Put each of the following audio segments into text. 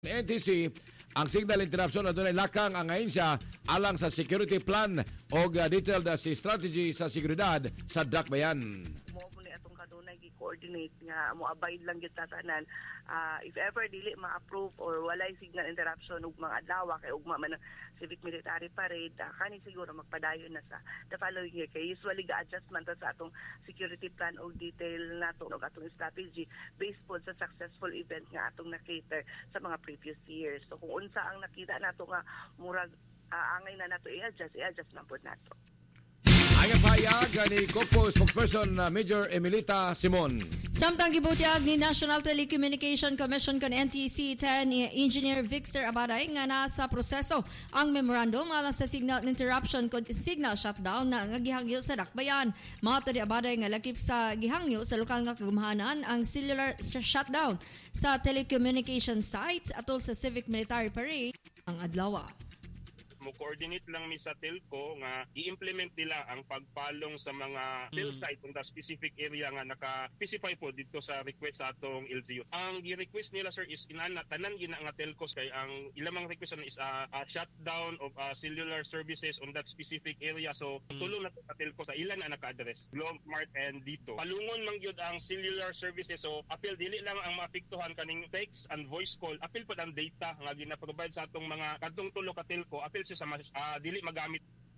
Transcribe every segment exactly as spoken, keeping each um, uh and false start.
N T C ang signal interruption na doon ay lakang ang ahensya alang sa security plan o uh, detailed uh, si strategy sa seguridad sa Dakbayan. Mo mo ni atong kadunay gi-coordinate nga mo abide lang gyud tatanan. Uh, if ever dili ma-approve or walay signal interruption ug mga adlaw kay ugma man ang civic military parade, uh, kani siguro magpadayon na sa the following year kay usually ga-adjustment sa atong security plan o detail nato ug atong strategy based po sa successful event nga atong na-cater sa mga previous years. So kung unsa ang nakita nato nga murag uh, angay na nato i-adjust, i-adjust na po nato. Ang payag ni Kopo spokesperson uh, Major Emilita Simon. Samtang gibutiag ni National Telecommunication Commission kan N T C ten ni Engineer Victor Abaday nga nasa proseso ang memorandum alang sa signal interruption kod signal shutdown na nga gihangyo sa Dakbayan. Mao ni Abaday nga lakip sa gihangyo sa lokal nga kagamahanan ang cellular shutdown sa telecommunication sites atol sa civic military parade ang adlaw. Mo-coordinate lang mi sa telco nga i-implement nila ang pagpalong sa mga cell site on the specific area nga naka-specify po dito sa request sa atong L G U. Ang gi-request nila sir is inana tanan gina nga telcos kay ang ilamang request na is a, a shutdown of uh, cellular services on that specific area. So tulong na to sa telco sa ilan ang naka-address. Globe Mart and dito. Palungon man gyud ang cellular services. So apil dili lang ang maapektuhan kaning text and voice call. Apil pod ang data nga gina-provide sa atong mga kadtong tulo ka telco. Apil sa uh, dili magamit.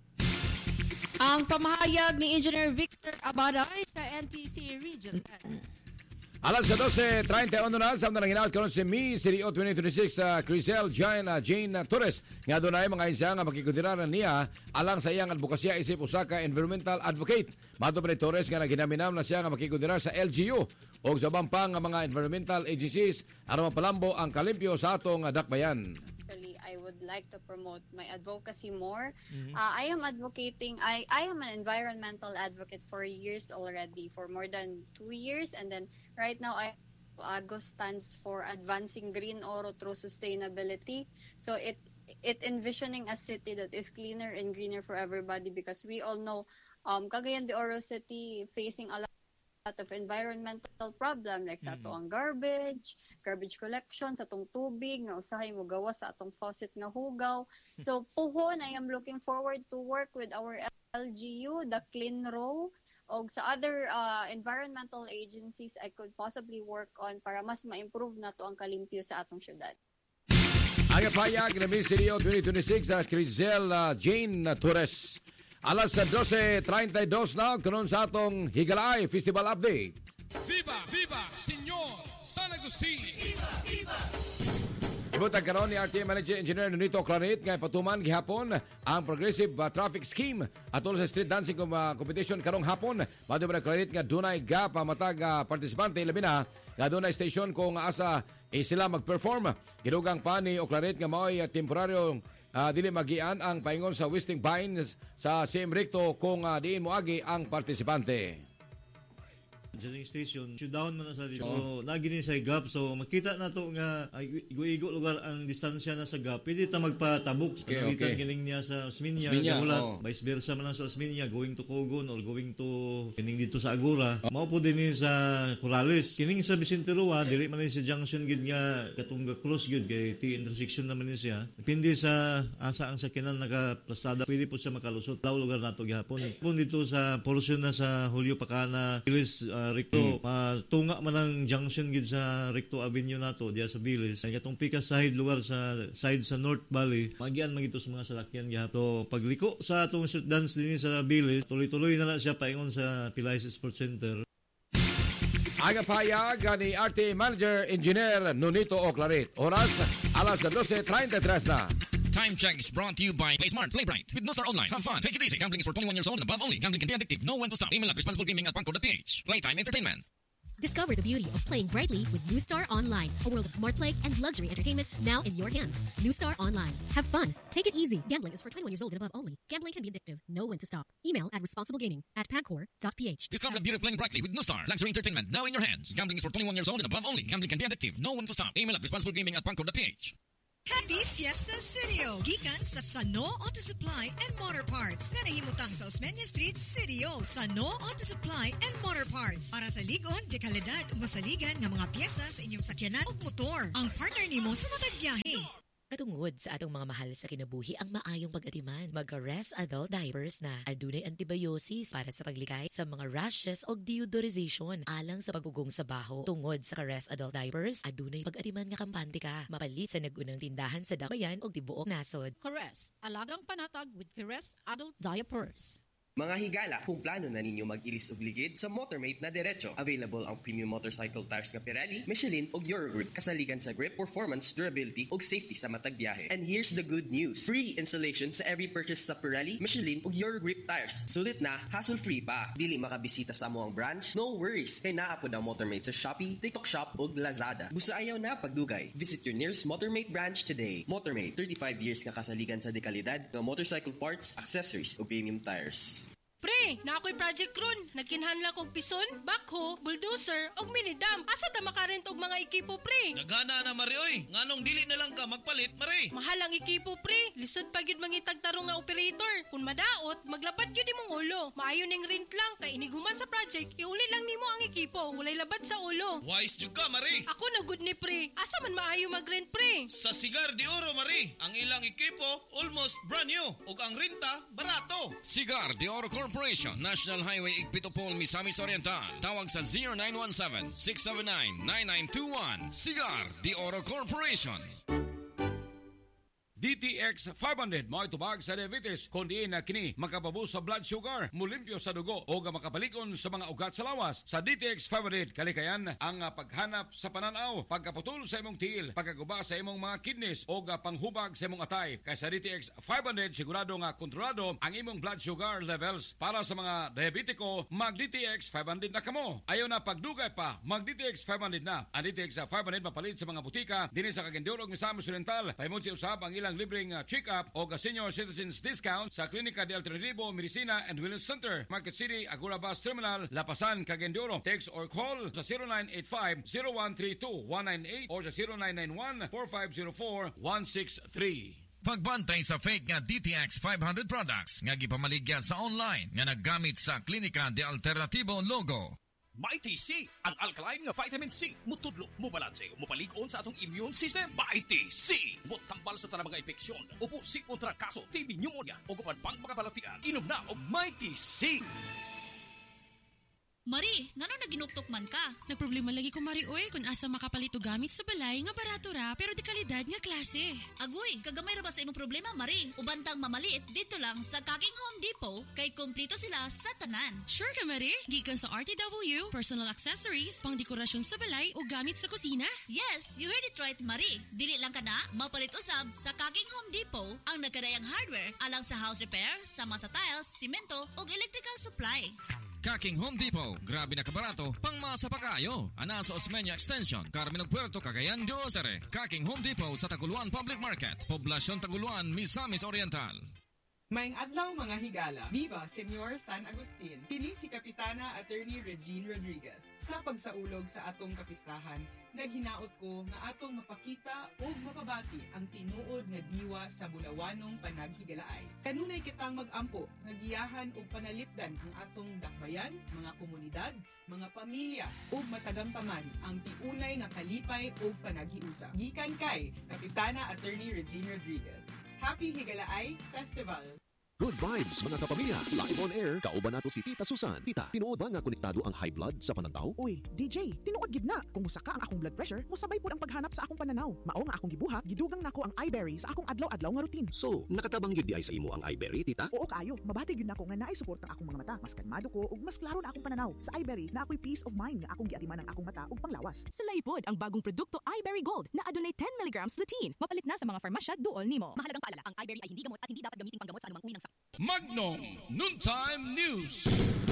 Ang pamahayag ni Engineer Victor Abaday sa N T C Region ten. Alas sa twelve thirty na sa mga hinaut karon si Mi City O twenty twenty-six sa uh, Crisel Jane, uh, Jane uh, Torres nga dunay mga insya nga makikutiraran niya alang sa iyang advokasya isip usa ka environmental advocate. Mato pa ni Torres nga naginaminam na siya nga makikutirar sa L G U o sa bampang nga mga environmental agencies aron mapalambo ang kalimpyo sa atong uh, Dakbayan. I would like to promote my advocacy more. Mm-hmm. Uh, I am advocating, I, I am an environmental advocate for years already, for more than two years. And then right now, I A G O stands for Advancing Green Oro Through Sustainability. So it it envisioning a city that is cleaner and greener for everybody because we all know um, Cagayan de Oro City facing a lot of environmental problem like sa mm-hmm. atong garbage, garbage collection, sa atong tubig, nga usahay mo gawa sa atong faucet nga hugaw. So puhon, I am looking forward to work with our L G U, the Clean Row, o sa other uh, environmental agencies I could possibly work on para mas ma-improve na to ang kalimpyo sa atong syudad. Ang payag ng Miss City O twenty twenty-six sa uh, Crisel uh, Jane Torres. Alas sa twelve thirty-two na karon sa atong Higalay Festival Update. Viva! Viva! Senyor San Agustin! Viva! Viva! Ibutang karon ni R T M Manager Engineer Nonito Claret nga patuman gihapon ang progressive uh, traffic scheme atol sa street dancing uh, competition karong hapon. Mado ba Claret nga dunay gap matag uh, partisipante labi na nga dunay station kung asa eh, sila mag-perform. Gidugang pa ni Claret nga mao'y uh, temporaryong Uh, dili magian ang paingon sa Wisting Pines sa Siem Recto kung uh, diin moagi ang partisipante. Charging station, shutdown man na sa dito. So, lagi din sa gap. So, makita na to nga ay, igo-igo lugar ang distansya na sa gap. Pwede ta magpatabok. Okay, Kanagitan okay. kining niya sa Osminia. Osminia Gahulat. oh. Vice versa man lang sa Osminia. Going to Cogon or going to kining dito sa Agora. Oh. Mao po din sa Corrales. Kining sa Vicente Rua, dili man sa junction gid nga katong cross gid kay T intersection naman ni siya. Depende sa asa ang sakinan nakaplastada. Pwede po siya makalusot. Law lugar nato gihapon. Pun dito sa portion na sa Julio Pacana, Ilis uh, Recto, hmm. tunga man ang junction gid sa Recto Avenue nato diya sa Bilis. Ay katong pika side lugar sa side sa North Valley, magian magito sa mga salakyan gihapon. Pagliko sa atong street dance dinhi sa Bilis, tuloy-tuloy na na siya paingon sa Pilais Sports Center. Aga payag ni R T Manager Engineer Nonito Claret. Oras alas twelve thirty-three na. Time check is brought to you by Play Smart, Play Bright. With No Star Online, have fun, take it easy. Gambling is for twenty-one years old and above only. Gambling can be addictive. Know when to stop. Email at responsible gaming at pangko dot p h. Playtime Entertainment. Discover the beauty of playing brightly with New Star Online. A world of smart play and luxury entertainment now in your hands. New Star Online. Have fun. Take it easy. Gambling is for twenty-one years old and above only. Gambling can be addictive. Know when to stop. Email at responsible gaming at pangko dot p h. Discover the beauty of playing brightly with New Star. Luxury entertainment now in your hands. Gambling is for twenty-one years old and above only. Gambling can be addictive. Know when to stop. Email at responsible gaming at pangko dot p h. Happy Fiesta Citio! Gikan sa Sano Auto Supply and Motor Parts nga nahimutang sa Osmeña Street, Citio. Sano Auto Supply and Motor Parts para sa ligon, dekalidad ug masaligan nga mga piyesa sa inyong sakyanan ug motor. Ang partner nimo sa matag biyahe. Katungod sa atong mga mahal sa kinabuhi ang maayong pag-atiman. Mag-Rest Adult Diapers na. Adunay antibiosis para sa paglikay sa mga rashes o deodorization alang sa pagugong sa baho. Tungod sa Rest Adult Diapers, adunay pag-atiman nga kampante ka. Mapalit sa nagunang tindahan sa Dakbayan o tibuok nasod. Caress, alagang panatag with Caress Adult Diapers. Mga higala, kung plano na ninyo mag-ilis obligid sa Motormate na diretso, available ang premium motorcycle tires nga Pirelli, Michelin ug Eurogrip kasaligan sa grip, performance, durability ug safety sa matag biyahe. And here's the good news. Free installation sa every purchase sa Pirelli, Michelin ug Eurogrip tires. Sulit na, hassle-free pa. Dili makabisita sa amuang branch? No worries. Kay naapod ang Motormate sa Shopee, TikTok Shop ug Lazada. Busa ayaw na pagdugay. Visit your nearest Motormate branch today. Motormate, thirty-five years nga kasaligan sa dekalidad ng motorcycle parts, accessories ug premium tires. Pre, na ako'y project ron. Nagkinhanla kong pison, backhoe, bulldozer, og minidam. Asa ta makarent og mga ekipo, pre? Nagana na, Mari, oy. Nganong dili na lang ka magpalit, Mari? Mahal ang ekipo, pre. Lisod pa gyud mangitag tarong nga operator. Kung madaot, maglapat gyud imong ulo. Maayo ning rent lang, kay iniguman sa project, iuli lang nimo ang ekipo. Walay labad sa ulo. Wise jud ka, Mari. Ako na good ni, pre. Asa man maayo mag-rent, pre? Sa Cigar de Oro, Mari. Ang ilang ekipo, almost brand new. Ug ang renta, barato. Cigar de Oro Corporation, National Highway Igpitopol, Misamis Oriental. Tawag sa zero nine one seven, six seven nine, nine nine two one. Cigar de Oro Corporation. D T X five hundred mo itubag sa diabetes kung diin na kini makapabus sa blood sugar, mulimpyo sa dugo o makapalikon sa mga ugat sa lawas. Sa D T X five hundred kalikayan ang paghanap sa pananaw, pagkaputol sa imong tiil, pagkaguba sa imong mga kidneys o panghubag sa imong atay. Kaya sa D T X five hundred sigurado nga kontrolado ang imong blood sugar levels. Para sa mga diabetiko, mag D T X five hundred na kamo. Ayaw na pagdugay pa, mag D T X five hundred na. Ang D T X five hundred mapalit sa mga butika dinhi sa Cagayan de Oro, Misamis Oriental. Pahimun si usab ang ilang libreng uh, check-up o senior citizens discount sa Klinika de Alternativo Medicina and Wellness Center, Market City, Agora Bus Terminal, Lapasan, Cagayan de Oro. Text or call sa zero nine eight five, zero one three two, one nine eight or sa zero nine nine one, four five zero four, one six three. Pagbantay sa fake nga D T X five hundred products nga gipamaligya sa online nga naggamit sa Klinika de Alternativo logo. Mighty C, ang alkaline nga vitamin C. Mutudlo, mubalanse, mupalig-on sa atong immune system. Mighty C, mutambal sa tanang mga infeksyon. Upo si kontra kaso, T B pneumonia, o kupan pang makapalatian. Inom na og Mighty C. Mari, ngano naginuktok man ka? Nagproblema lagi ko, Mari, oy, kung asa makapalit o gamit sa balay nga barato ra, pero di kalidad nga klase. Agoy, kagamay ra ba sa imong problema, Mari? Ubantang mamalit, dito lang sa Kaking Home Depot, kay kumpleto sila sa tanan. Sure ka, Mari? Gikan sa R T W, personal accessories, pang dekorasyon sa balay o gamit sa kusina? Yes, you heard it right, Mari. Dili lang ka na, mapalit usab sa Kaking Home Depot, ang nagkadayang hardware, alang sa house repair, sama sa tiles, simento, o electrical supply. Kaking Home Depot, grabe na kabarato, pang masa pa kayo. Ana sa Osmeña Extension, Carmen Puerto, Cagayan de Oro. Kaking Home Depot sa Taguluan Public Market, Poblasyon Taguluan, Misamis Oriental. Maayong adlaw mga higala. Viva Senyor San Agustin. Kini si Kapitana Attorney Regine Rodriguez. Sa pagsaulog sa atong kapistahan, naghinaot ko nga atong mapakita o mapabati ang tinuod nga diwa sa bulawanong panaghigalaay. Kanunay kitang mag-ampo, nagiyahan o panalipdan ang atong dakbayan, mga komunidad, mga pamilya o matagamtaman ang tiunay nga kalipay o panaghiusa. Gikan kay Kapitana Attorney Regine Rodriguez. Happy Higalaay Festival! Good vibes mga kapamilya. Live on air, kauban nato si Tita Susan. Tita, tinuod ba nga konektado ang high blood sa pananaw? Uy, D J, tinuod gid na. Kung musaka ang akong blood pressure, musabay pud ang paghanap sa akong pananaw. Mao nga akong gibuhat, gidugang nako ang iBerry sa akong adlaw-adlaw nga routine. So, nakatabang gyud di ay sa imo ang iBerry, Tita? Oo kayo, mabati gyud nako nga naay support ang akong mga mata. Mas kalmado ko ug mas klaro na akong pananaw. Sa iBerry na ako'y peace of mind nga akong giatiman ang akong mata ug panglawas. Sulay pod ang bagong produkto iBerry Gold na adunay ten milligrams lutein. Mapalit na sa mga farmasya duol nimo. Mahalagang paalala, ang iBerry ay hindi gamot at hindi dapat gamitin panggamot sa anumang uri ng sakit. Magno Noontime News.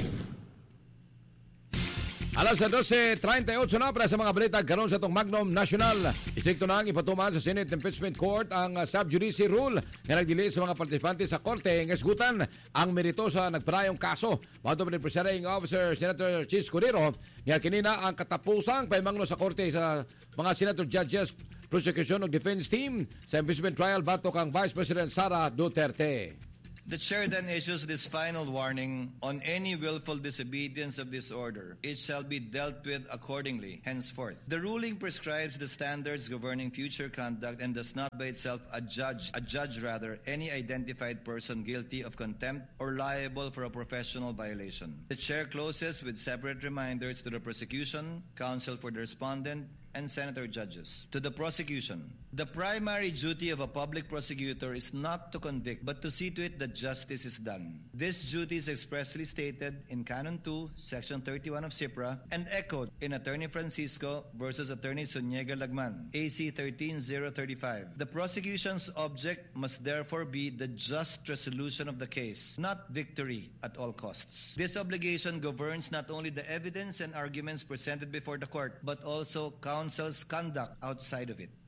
Alas dose thirty-eight na para sa mga balita karon sa itong Magnum National. Istrikto na ang ipatuman sa Senate Impeachment Court ang sub-judice rule nga nagdili sa mga partisipante sa korte nga isgutan ang merito sa nagparayong kaso. Mato ni Presiding Officer Senator Chis Cordero nga kinina ang katapusang paymangno sa korte sa mga senator judges prosecution og defense team sa impeachment trial batok ang Vice President Sara Duterte. The chair then issues this final warning: on any willful disobedience of this order, it shall be dealt with accordingly henceforth. The ruling prescribes the standards governing future conduct and does not by itself adjudge, adjudge rather, any identified person guilty of contempt or liable for a professional violation. The chair closes with separate reminders to the prosecution, counsel for the respondent, and senator judges. To the prosecution, the primary duty of a public prosecutor is not to convict, but to see to it that justice is done. This duty is expressly stated in Canon two, Section thirty-one of SIPRA, and echoed in Attorney Francisco versus Attorney Suniega Lagman, A C thirteen oh thirty-five. The prosecution's object must therefore be the just resolution of the case, not victory at all costs. This obligation governs not only the evidence and arguments presented before the court, but also counsel's conduct outside of it.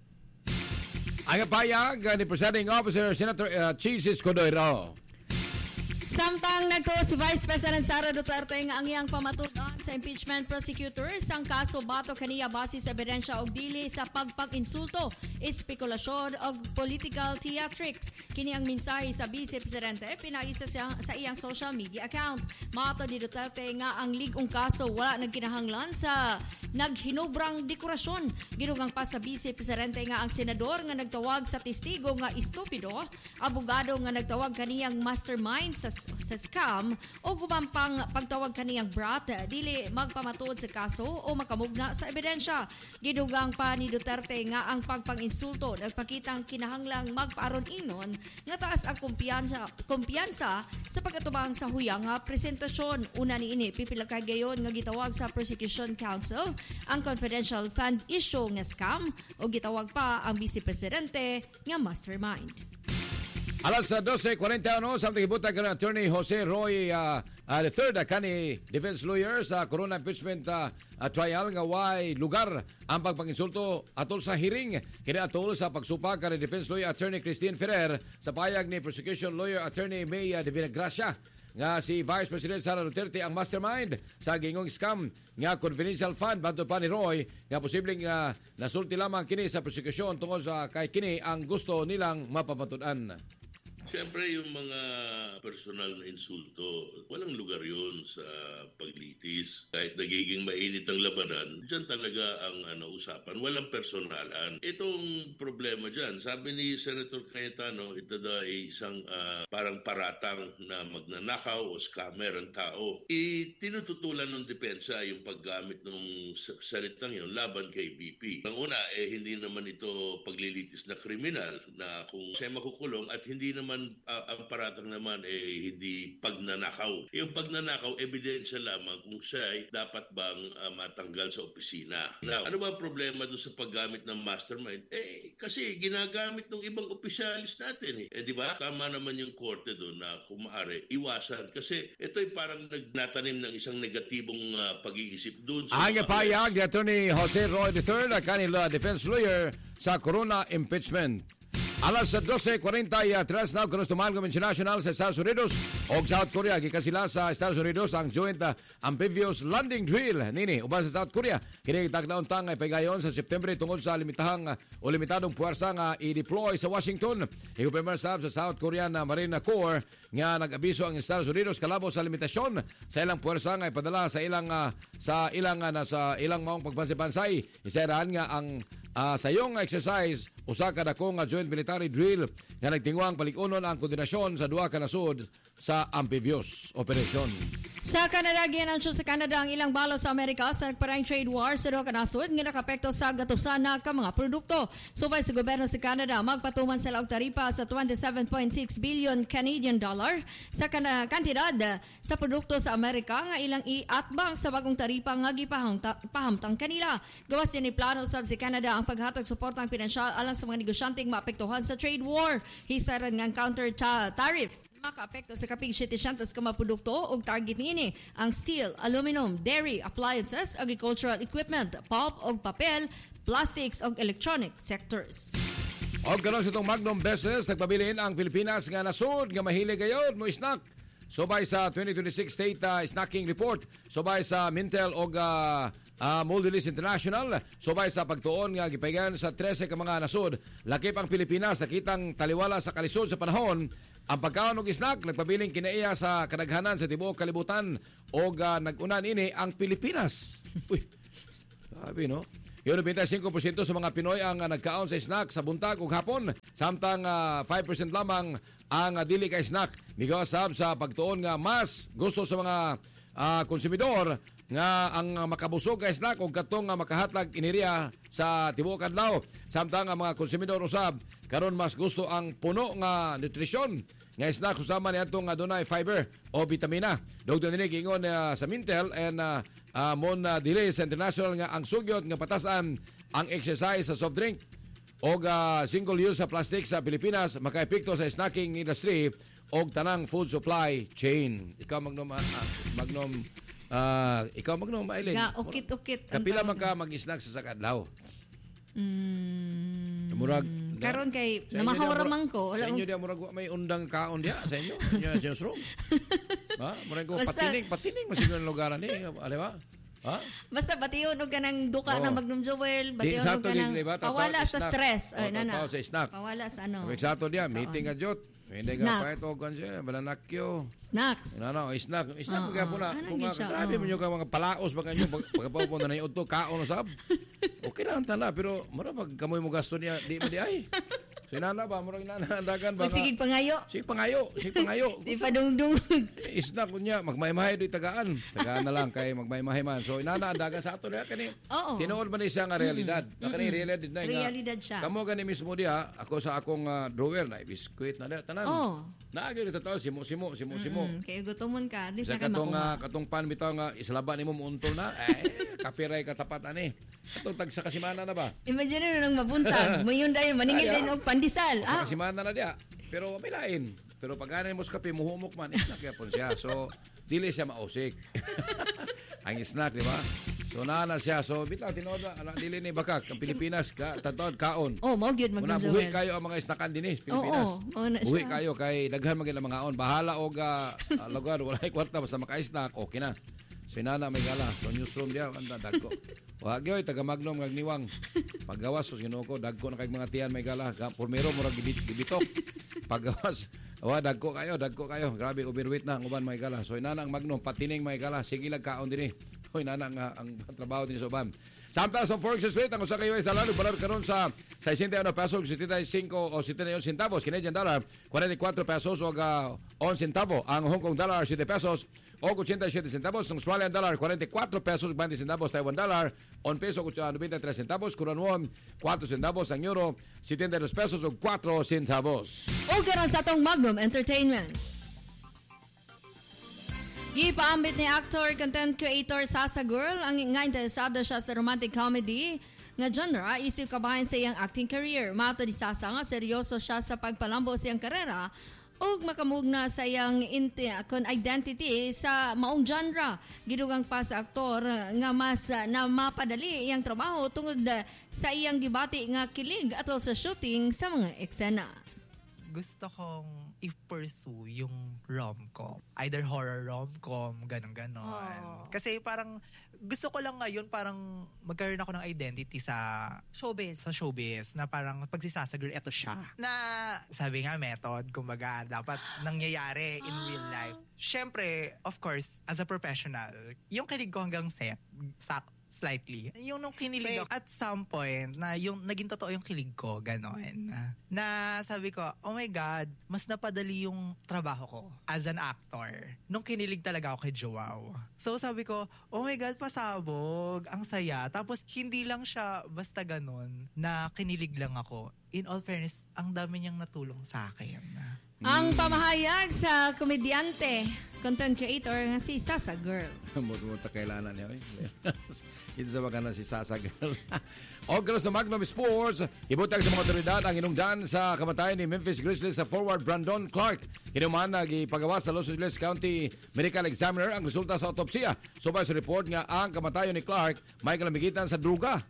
Ang payag ni Presiding Officer Senator uh, Chisis Cordero. Samtang nagto si Vice President Sara Duterte nga ang iyang pamatudan sa impeachment prosecutors ang kaso bato kaniya base sa ebidensya og dili sa pagpag-insulto, espekulasyon og political theatrics. Kini ang mensahe sa Vice Presidente pinaisa siya sa iyang social media account. Mato ni Duterte nga ang ligong kaso wala nagkinahanglan sa naghinobrang dekorasyon. Ginugang pa sa Vice Presidente nga ang senador nga nagtawag sa testigo nga estupido, abogado nga nagtawag kaniyang mastermind sa sa scam o gumampang pagtawag kaniyang brat dili magpamatud sa kaso o makamugna sa ebidensya. Gidugang pa ni Duterte nga ang pagpang-insulto nagpakitang kinahanglang magpaaron inon nga taas ang kumpiyansa kumpiyansa sa pagkatubang sa huyang nga presentasyon. Una niini pipila ka gayon nga gitawag sa Prosecution Council ang confidential fund issue nga scam o gitawag pa ang Vice Presidente nga mastermind. Alas twelve forty-one, samtang ibuta ka ng Attorney Jose Roy uh, uh, the third uh, kani defense lawyer sa corona impeachment uh, uh, trial nga way lugar ang pagpanginsulto atol sa hearing kini atol sa pagsupa ka ni defense lawyer Attorney Christine Ferrer sa payag ni prosecution lawyer Attorney May uh, de Vinagracia nga si Vice President Sara Duterte ang mastermind sa gingong scam nga confidential fund bato pa ni Roy nga posibleng uh, nasulti lamang kini sa prosecution tungod sa kay kini ang gusto nilang mapapatudan. Siyempre, yung mga personal na insulto, walang lugar yun sa paglitis. Kahit nagiging mainit ang labanan, dyan talaga ang ano, usapan. Walang personalan. Itong problema dyan, sabi ni Senator Cayetano, ito daw ay isang uh, parang paratang na magnanakaw o scammer ang tao. Itinututulan ng depensa yung paggamit ng salitang yun laban kay B P. Ang una, eh, hindi naman ito paglilitis na kriminal na kung siya makukulong at hindi naman Uh, ang paratang naman eh hindi pagnanakaw. Yung pagnanakaw, ebidensya lamang kung siya ay dapat bang uh, matanggal sa opisina. Now, ano ba ang problema doon sa paggamit ng mastermind? Eh, kasi ginagamit ng ibang opisyalis natin eh. Eh, di ba? Tama naman yung korte doon na kung maaari, iwasan. Kasi ito ay parang nagnatanim ng isang negatibong uh, pag-iisip doon. Ang payag ni Attorney Jose Roy the third, kanila defense lawyer sa corona impeachment. Alas twelve forty-three na kunos tumanggap international sa Estados Unidos o South Korea. Gikasila sa Estados Unidos ang joint uh, amphibious landing drill nini uban sa South Korea. Kini tagnaon-tang ay pagayon sa September tungod sa limitahang uh, o limitadong puwersa nga i-deploy sa Washington. Igupermer sab sa South Korean uh, Marine Corps nga nag-abiso ang Estados Unidos kalabo sa limitasyon sa ilang puwersa nga ipadala sa ilang uh, sa ilang uh, nasa ilang maong pagbansi-bansay. Isayrahan nga ang uh, sayong exercise usa ka dako nga joint military drill nga nagtingwang palikunon ang koordinasyon sa duha ka nasud sa amphibious operation. Sa Canada, ginansyo sa Canada ang ilang balo sa Amerika sa nagparang trade war sa duha ka nasud nga nakapekto sa gatusan na ka mga produkto. Subay sa gobyerno sa Canada, magpatuman sila og taripa sa twenty-seven point six billion Canadian dollar sa kana kantidad sa produkto sa Amerika nga ilang iatbang sa bagong taripa nga gipahamtang kanila. Gawas ni plano sab si Canada ang paghatag suportang pinansyal alang sa mga negosyanteng maapektuhan sa trade war. Hisaran nga counter tariffs makaapekto sa kapig seven hundred ka mga produkto ug target niini ang steel, aluminum, dairy, appliances, agricultural equipment, pulp ug papel, plastics ug electronic sectors. Og karon sa itong magnum business, nagpabilin ang Pilipinas nga nasud nga mahilig gayud mo snack. Subay sa twenty twenty-six State uh, Snacking Report, subay sa Mintel og uh, uh, Moldilis International. Subay sa pagtuon nga gipahigan sa trese ka mga nasod, lakip ang Pilipinas nakitang taliwala sa kalisod sa panahon. Ang pagkaon og snack nagpabiling kinaiya sa kadaghanan sa tibuok kalibutan o uh, nag-unan ini ang Pilipinas. Uy, sabi no? Yun, twenty-five percent sa mga Pinoy ang uh, nagkaon sa snack sa buntag ug hapon, samtang uh, five percent lamang ang uh, dili kay snack. Migawas sab sa pagtuon nga mas gusto sa mga uh, konsumidor nga ang uh, makabusog kay snack ug katong uh, makahatag iniriya sa tibuok adlaw, samtang ang mga konsumidor usab karon mas gusto ang puno nga nutrisyon nga snack usama niadtong nga dunay fiber o vitamina. Dugtong dinhi giingon uh, sa Mintel and uh, Uh, mon uh, dili sa international nga ang sugyot nga patasan ang exercise sa soft drink o uh, single use sa plastic sa Pilipinas makaepekto sa snacking industry o tanang food supply chain. Ikaw magnom uh, magnom uh, ikaw magnom Aileen. Nga ukit-ukit. Kapila man ka mag-snack sa sakadlaw? Mm. Murag karon kay namahawraman ko. Sa inyo dia murag may undang kaon dia sa inyo. Inyo sa room. Ha? Murag ko patining, patining masiguro ng lugar ni, di ba? Ha? Basta batiyon og kanang duka oh. na Magnum Joel, batiyon og kanang pawala sa stress. Ay nana. Sa snack. Pawala sa ano. Eksato dia meeting adjot. Hindi ka pa ito kung siya, balanakyo. Snacks. Ano, no, snack. Snack oh, mga po na. Kung nga, grabe mo nyo ka mga palaos ba kanyo, pagkapapunta na yung ito, kaon o sab. Okay na ang tala, pero mara pag kamoy mo gasto niya, di mo di ay. So inana ba, mara inanadagan ba? Magsigig pangayo. Sige pangayo, sige pangayo. Sige padungdung. Snack ko niya, magmaymahay do'y tagaan. Tagaan na lang kay magmaymahay man. So inanadagan sa ato niya, kani. Tinuod man siya nga realidad. Kani realidad na nga. Realidad siya. Kamo gani mismo diha, ako sa akong drawer na, biskuit na tanan. Oh. Naagay dito tao simo simo simo simo. Mm, kay gutomon ka, di sa ka katong makuha. uh, katong pan bitaw nga isalaba nimo muuntol na. Eh, kapiray katapat ani. Katong tag sa kasimana na ba? Imagine na nang mabuntag, mayon dayon maningil din og pandesal. Sa kasimana na dia. Pero may lain. Pero pag ganay mo sa kape muhumok man, snack yapon siya. So dili siya mausik. Ang snack, di ba? So naana siya. So bitaw tinood ana dili ni bakak ang Pilipinas ka tatod kaon. Oh, mao gyud Muna buhi kayo ang mga snackan dinhi Pilipinas. Oo, oo, na buhi siya. kayo kay daghan man gyud ang mga on. Bahala og uh, lugar walay kwarta basta maka-snack okay na. So inana may gala. So newsroom dia anda dagko. Wa gyoy taga Magnom ngagniwang. Paggawas so Ginoo ko dagko na kay mga tiyan may gala. Pormero murag gibitok. Paggawas wa dagko kayo, dagko kayo. Grabe overweight na ang uban may gala. So inana ang Magnom patining may gala. Sige lang kaon dinhi. Hoy nana ang, ang trabaho din sa uban. Samtang sa forex rate ang usa kayo ay salado balar karon sa sesenta y uno pesos setenta y cinco o setenta y un centavos. Canadian dollar cuarenta y cuatro pesos o uh, one centavo. Ang Hong Kong dollar siete pesos o ochenta y siete centavos. Ang Australian dollar cuarenta y cuatro pesos veinte centavos. Taiwan dollar one peso noventa y tres centavos. Korean won cuatro centavos. Ang euro setenta y dos pesos o cuatro centavos. O karon sa atong Magnum Entertainment. Gipaambit ni actor, content creator Sasa Girl ang nga interesado siya sa romantic comedy nga genre isip kabahin sa iyang acting career. Mato di Sasa nga seryoso siya sa pagpalambo sa iyang karera ug makamugna sa iyang identity sa maong genre. Gidugang pa sa aktor nga mas na mapadali iyang trabaho tungod sa iyang gibati nga kilig atol sa shooting sa mga eksena. Gusto kong i-pursue yung rom-com. Either horror rom-com, ganon-ganon. Oh. Kasi parang gusto ko lang ngayon parang magkaroon ako ng identity sa showbiz. Sa showbiz. Na parang pag si Sasa Girl, eto siya. Na sabi nga method, kumbaga dapat nangyayari in real life. Siyempre, of course, as a professional, yung kilig ko hanggang set, sak slightly. Yung nung kinilig ako, at some point, na yung naging totoo yung kilig ko, gano'n. Na sabi ko, oh my God, mas napadali yung trabaho ko as an actor. Nung kinilig talaga ako kay Joao. So sabi ko, oh my God, pasabog. Ang saya. Tapos hindi lang siya basta gano'n na kinilig lang ako. In all fairness, ang dami niyang natulong sa akin. Ang pamahayag sa komedyante, content creator nga si Sasa Girl. Muta kailangan niya. Kinsa ba ka na si Sasa Girl? Ogros na Magnum Sports, ibutang sa mga otoridad ang inungdan sa kamatayan ni Memphis Grizzlies sa forward Brandon Clark. Kinuman na gipagawas sa Los Angeles County Medical Examiner ang resulta sa autopsiya. Subay sa report nga ang kamatayan ni Clark may kalamigitan sa druga.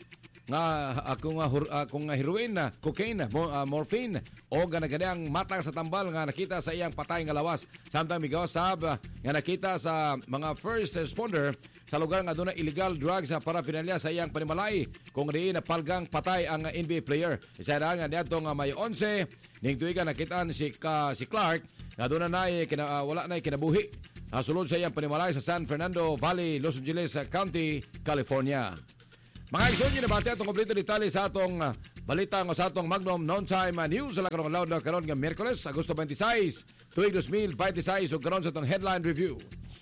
nga akong akong heroin, cocaine, uh, morphine o ganagadang mata sa tambal nga nakita sa iyang patay nga lawas. Samtang migaw sab nga nakita sa mga first responder sa lugar nga doon na illegal drugs sa paraphernalia sa iyang panimalay kung diin na palgang patay ang N B A player. Isa na nga niya nga may eleven ning tuiga nakitaan si uh, si Clark nga doon na kina, uh, wala na kinabuhi uh, sulod sa iyang panimalay sa San Fernando Valley, Los Angeles County, California. Mga isyon yun nabati atong kompleto detalye sa atong uh, balita nga sa atong Magnum Non-Time uh, News sa karong loud na karon nga Miyerkules, Agosto twenty-six, tuig twenty twenty-six ug karon sa atong headline review.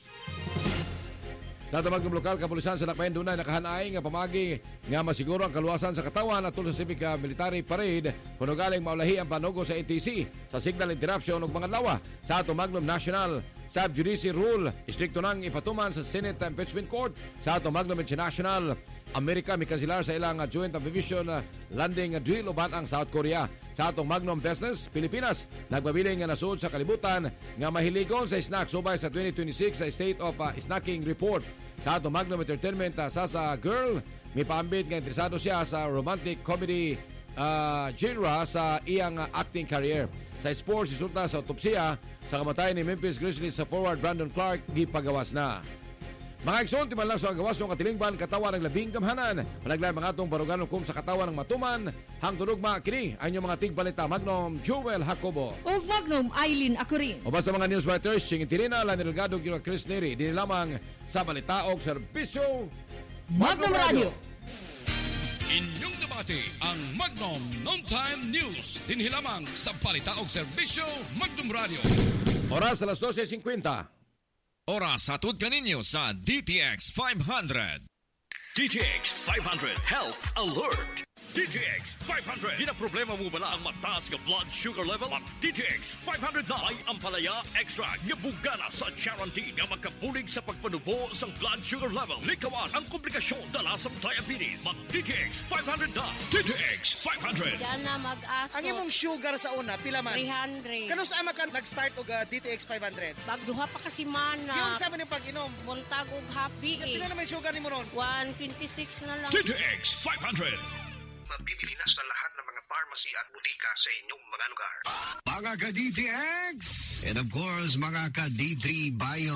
Sa atong Magnum lokal kapulisan sa Nakpayan dunay nakahanay nga pamagi nga masiguro ang kaluwasan sa katawan atol sa civic uh, military parade kuno galing maulahi ang panugo sa A T C sa signal interruption ug mga lawa sa atong Magnum National Sub Judice Rule. Istrikto nang ipatuman sa Senate Impeachment Court sa atong Magnum International Amerika mikansilar sa ilang joint aviation landing drill uban ang South Korea. Sa atong Magnum Business Pilipinas nagbabiling nga nasud sa kalibutan nga mahiligon sa snack subay sa twenty twenty-six sa State of uh, Snacking Report. Sa atong Magnum Entertainment uh, sa sa girl may paambit nga interesado siya sa romantic comedy uh, genre sa iyang uh, acting career. Sa sports resulta sa autopsiya sa kamatayan ni Memphis Grizzlies sa forward Brandon Clark gipagawas na. Mga igsoon, timan lang sa gawas ng katilingban katawan ng labing gamhanan. Malaglayan mga atong baruganon kum sa katawan ng matuman. Hang tunugma kini ang inyong mga tigbalita Magnum Joel Jacobo. O Magnum Eileen Acurin. O ba sa mga news writers, Ching Tirina, Lani Delgado, Gino Chris Neri, din lamang sa balita o serbisyo Magnum Radio. Inyong nabati ang Magnum Non-Time News. Din lamang sa balita o serbisyo Magnum Radio. Oras alas twelve fifty. Oras hatod kaninyo sa D T X five hundred. D T X five hundred Health Alert. D T X five hundred. Ginaproblema mo bala ang mataas nga blood sugar level? Mag D T X five hundred na ay ang palaya extra nga bugana sa guarantee nga magkabulig sa pagpanubo sa blood sugar level. Likawan ang komplikasyon dala sa diabetes. Mag D T X five hundred na. D T X five hundred. Yan na mag-aso. Ang imong sugar sa una, pila man? three hundred. Kano sa ama ka nag-start og uh, D T X five hundred? Bagduha pa kasi mana. Yun sa man yung pag-inom? Buntag og happy eh. Pila naman sugar ni mo ron? one twenty-six na lang. D T X five hundred. Mabibili na sa lahat ng mga pharmacy at butika sa inyong mga lugar. Mga ka-D T X! And of course, mga ka-D three Bio.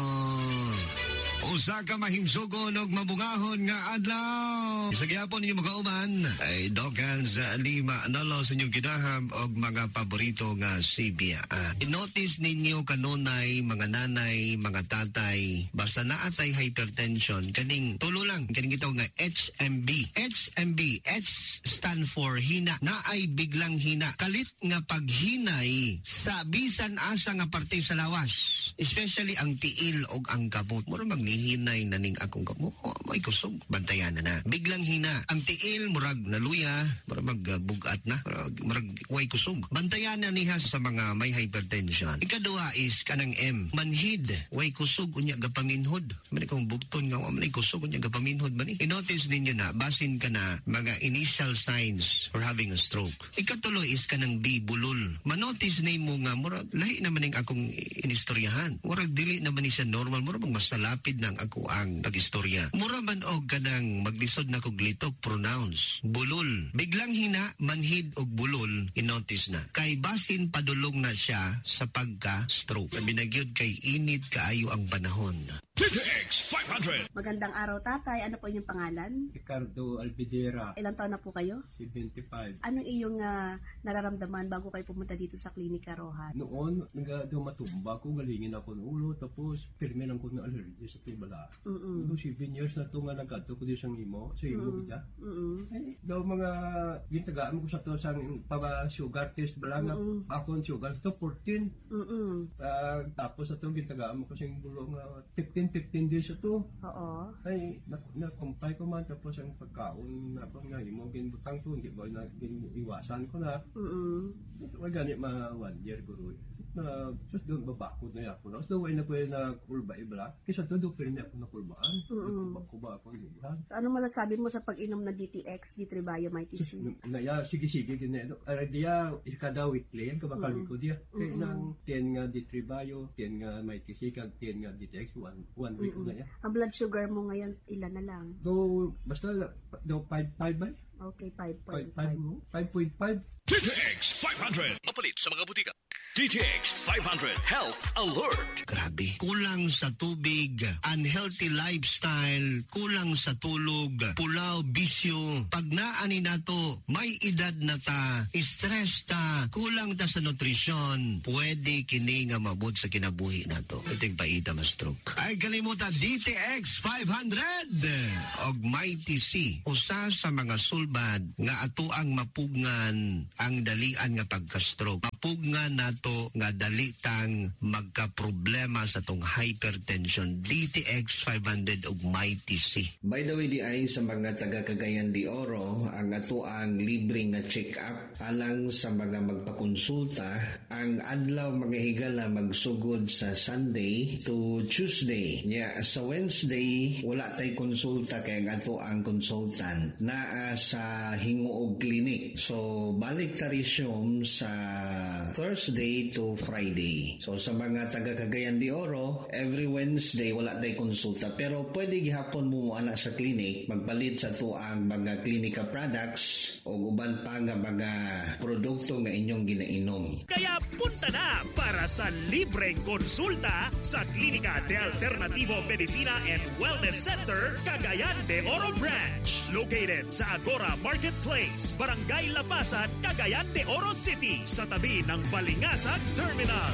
Usa ka mahimsugon og mabungahon nga adlaw. Sa gihapon ninyo magauman, ay dokan sa lima analo sa inyong kinaham og mga paborito nga sibya. I-notice ninyo kanunay, mga nanay, mga tatay, basta naatay hypertension, kaning tulo lang, kaning ito nga H M B. H M B, H stand for hina. Naay biglang hina. Kalit nga paghinay sa bisan asa nga parte sa lawas. Especially ang tiil og ang kamot. Mura magnihinay na ning akong kamot. Oh, may kusog. Bantayan na na. Biglang hina. Ang tiil, murag naluya. Mura magbugat na. Murag, murag way kusog. Bantayan na niya sa mga may hypertension. Ikaduha is kanang M. Manhid. Way kusog. Unya gapaminhod. Mani kong bugton nga. Mani kusog. Unya gapaminhod ba ni? I-notice ninyo na. Basin ka na mga initial signs for having a stroke. Ikatuloy is kanang B. Bulol. Manotice na mo nga. Murag lahi naman yung akong inistoryahan. Murag dili naman ni siya normal. Murag masalapid ng ako ang pag-istorya. Mura man og kanang maglisod na kog litok pronounce. Bulol. Biglang hina, manhid og bulol, inotice na. Kay basin padulong na siya sa pagka-stroke. Binagyod kay init kaayo ang panahon. D T X five hundred. Magandang araw, tatay. Ano po inyong pangalan? Ricardo Albidera. Ilang taon na po kayo? seventy-five. Ano iyong uh, nararamdaman bago kayo pumunta dito sa Klinika Rohan? Noon, nagdumatumba ko, galingin ako ng ulo, tapos pirmi lang ko ng allergy sa tibala. Mm-mm. Ito, seven years na ito nga nagkato ko din siyang imo, sa imo Mm-mm. kita. Mm-mm. Eh, daw mga gintagaan ko sa to sa paba-sugar test, bala nga ako ang sugar, ito fourteen. Mm-mm. Uh, tapos ito, gintagaan mo ko siyang bulo nga fifteen days ito. Oo. Ay, na-comply ko man, tapos ang pagkaon na pa nga, imo ginbutang to, hindi ba na iwasan ko na. Mm-mm. Ito ka ganit mga one year guru. Na, just doon babakod na ako. So, way na ko na kurba ibla. Kisa to, doon pero niya ako na kurbaan. Mm-mm. Kuba ako ng ibuhan. So, ano masasabi mo sa pag-inom na D T X, D three Bio, Mighty C? Naya, sige-sige din na ito. Ara diya, ikada weekly, ang kabakali ko diya. Kaya nang ten nga D three Bio, ten nga Mighty C, kag ten nga D T X, one, one week ko na yan. Ang blood sugar mo ngayon, ilan na lang? Do, basta, do five, five ba? Okay, five point five point five. D T X five hundred. Mapalit sa mga butika. D T X five hundred Health Alert. Grabe. Kulang sa tubig, unhealthy lifestyle, kulang sa tulog, pulaw, bisyo. Pag naani na to, may edad na ta, stress ta, kulang ta sa nutrisyon. Pwede kini nga mabot sa kinabuhi na to. Iting paita ma-stroke. Ay kalimutan, D T X five hundred. Og Mighty C. Usa sa mga sulbad nga ato ang mapugngan ang dalian nga pagka-stroke. Mapugngan na to nga dalitang magka-problema sa tong hypertension. D T X five hundred ug Mighty C. By the way, di ay sa mga taga Cagayan de Oro, ang ato ang libre nga check-up alang sa mga magpakonsulta. Ang adlaw mga higala magsugod sa Sunday to Tuesday. Yeah, sa Wednesday, wala tay konsulta kay ang ato ang consultant naa sa Hinguog Clinic. So, balik ta resume sa Thursday to Friday. So sa mga taga Cagayan de Oro, every Wednesday wala tay konsulta pero pwede gihapon mo ana sa clinic magpalit sa tuang mga klinika products o uban pa nga mga produkto nga inyong ginainom. Kaya punta na para sa libreng konsulta sa Klinika de Alternativo Medicina and Wellness Center, Cagayan de Oro Branch. Located sa Agora Marketplace, Barangay Lapasan, Cagayan de Oro City, sa tabi ng Balingasag Terminal.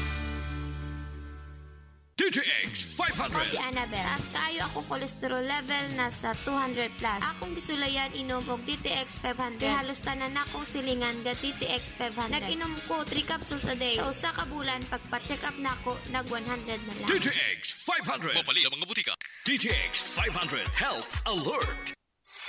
D T X five hundred. Ako si Annabel. Taas kayo akong cholesterol level nasa two hundred plus. Akong gisulayan inom og D T X five hundred. Halos tanan akong silingan ga D T X five hundred. Nag-inom ko three capsules a day. Sa usa ka bulan pagpa-check up nako nag one hundred na lang. D T X five hundred. Mapalit sa mga butika. D T X five hundred Health Alert.